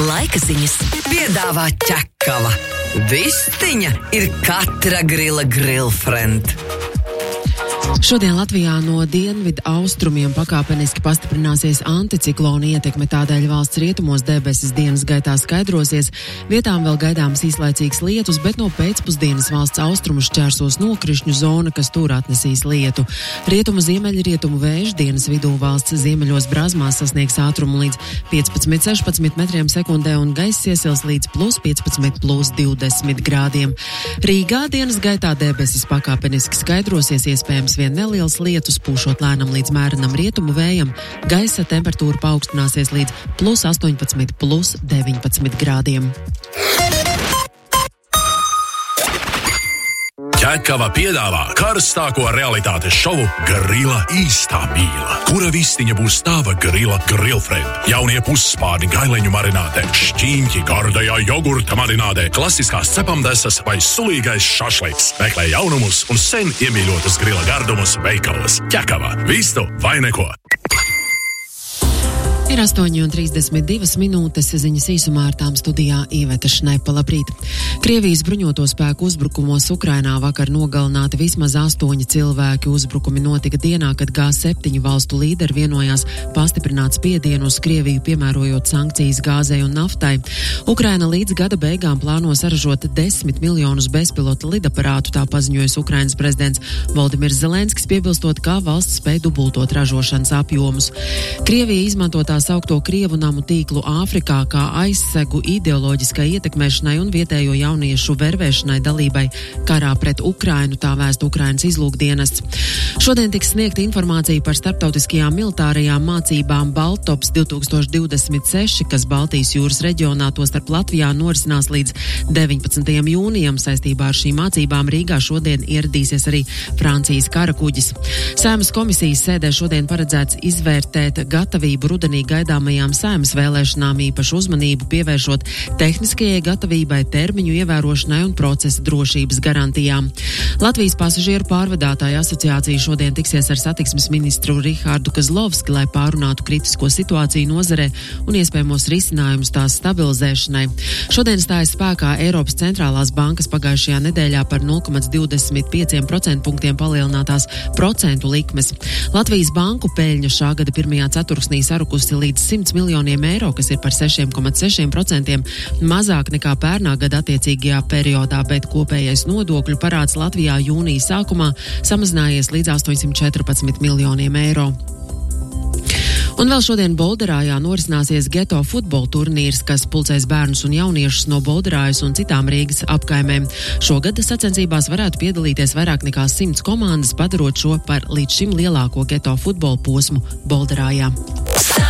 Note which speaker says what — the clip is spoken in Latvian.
Speaker 1: Laika ziņas piedāvā ķekava. Vistiņa ir katra grila grillfriend.
Speaker 2: Šodien Latvijā no dienvidu austrumiem pakāpeniski pastiprināsies anticiklona ietekme, tādēļ valsts rietumos debesis dienas gaitā skaidrosies. Vietām vēl gaidāms īslaicīgs lietus, bet no pēcpusdienas valsts austrumu šķērsos nokrišņu zona, kas tur atnesīs lietu. Rietumu ziemeļrietumu vēju dienas vidū valsts ziemeļos Brazmās sasniegs ātrumu līdz 15–16 metriem sekundē un gaiss iesils līdz +15–+20 grādiem. Rīgā dienas gaitā debesis pakāpeniski skaidrosies, iespējams vien neliels lietus, pūšot lēnam līdz mērenam rietumu vējam, gaisa temperatūra paaugstināsies līdz +18–+19 grādiem.
Speaker 3: Ķekava piedāvā karstāko realitātes šovu Grila īstā mīla, kura vistiņa būs tava grila grillfriend. Jaunie pusspārni gaileņu marinātē, šķīņķi gardajā jogurta marinātē, klasiskās cepamdesas vai sulīgais šašliks. Meklē jaunumus un sen iemīļotus grila gardumus veikalos. Ķekava. Vistu vai neko.
Speaker 2: Ir 8:32 minūtes, ziņas īsumā ar tām studijā Iveta Šnaipa. Labrīt! Krievijas bruņoto spēku uzbrukumos Ukrainā vakar nogalināti vismaz 8 cilvēki. Uzbrukumi notika dienā, kad G7 valstu līderi vienojās pastiprināt spiedienu uz Krieviju, piemērojot sankcijas gāzei un naftai. Ukraina līdz gada beigām plāno saražot 10 miljonus bezpilota lidaparātu, tā paziņojas Ukrainas prezidents Voldimirs Zelenskis, piebilstot, ka valsts spēj dubultot ražošanas apjomus. Krievija izmantotā saukto Krievu namu tīklu Āfrikā kā aizsegu ideoloģiskai ietekmēšanai un vietējo jauniešu vervēšanai dalībai karā pret Ukrainu, tā vēsta Ukrainas izlūkdienests. Šodien tiks sniegta informācija par starptautiskajām militārajām mācībām Baltops 2026, kas Baltijas jūras reģionā, tostarp Latvijā, norisinās līdz 19. jūnijam. Saistībā ar šīm mācībām Rīgā šodien ieradīsies arī Francijas karakuģis. Saeimas komisijas sēdē šodien paredzēts izvērtēt gatavību rudenī gaidāmajām Saeimas vēlēšanām, īpašu uzmanību pievēršot tehniskajai gatavībai, termiņu ievērošanai un procesa drošības garantijām. Latvijas pasažieru pārvadātāju asociācija šodien tiksies ar satiksmes ministru Rihārdu Kazlovski, lai pārunātu kritisko situāciju nozarē un iespējamos risinājumus tās stabilizēšanai. Šodien stājas spēkā Eiropas centrālās bankas pagājušajā nedēļā par 0,25% punktiem palielinātās procentu likmes. Latvijas banku peļņa šā gada pirmajā ceturksnī sarukusi līdz 100 miljoniem eiro, kas ir par 6,6% mazāk nekā pērnā gada attiecīgajā periodā, bet kopējais nodokļu parāds Latvijā jūnija sākumā samazinājies līdz 814 miljoniem eiro. Un vēl šodien Bolderājā norisināsies geto futbola turnīrs, kas pulcēs bērnus un jauniešus no Bolderājas un citām Rīgas apkaimēm. Šogad sacensībās varētu piedalīties vairāk nekā 100 komandas, padarot šo par līdz šim lielāko geto futbola posmu Bolderājā.